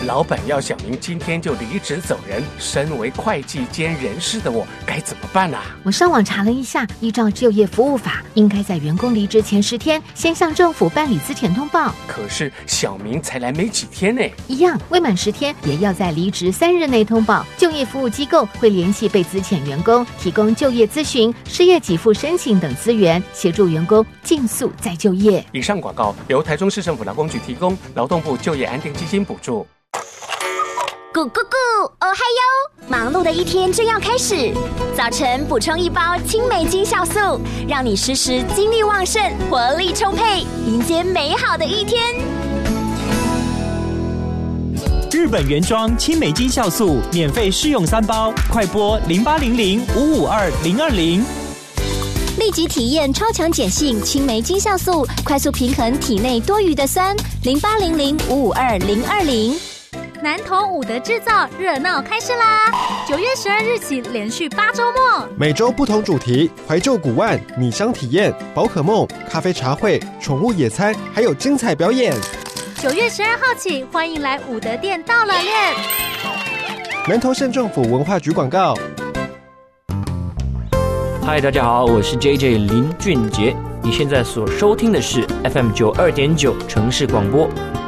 老板要小明今天就离职走人，身为会计兼人事的我该怎么办啊？ 我上网查了一下，依照就业服务法，应该在员工离职前10天先向政府办理资遣通报。 可是小明才来没几天呢。 一样，未满10天也要在离职3日内通报。就业服务机构会联系被资遣员工，提供就业咨询、失业给付申请等资源，协助员工尽速再就业。 以上广告由台中市政府劳工局提供，劳动部就业安定基金补助。 咕咕咕，哦嗨哟！忙碌的一天正要开始，早晨补充1包青梅精酵素，让你时时精力旺盛、活力充沛，迎接美好的一天。 日本原装青梅精酵素免费试用3包，快拨0800552020， 立即体验超强碱性青梅精酵素，快速平衡体内多余的酸。0800552020。 南投武德制造热闹开市啦！9月12日起连续8周末， 每周不同主题，怀旧古玩、米香体验、宝可梦、咖啡茶会、宠物野餐，还有精彩表演。 9月12号起，欢迎来武德店到了练。 南投县政府文化局广告。 嗨，大家好，我是 JJ 林俊杰，你现在所收听的是 FM 92.9城市广播。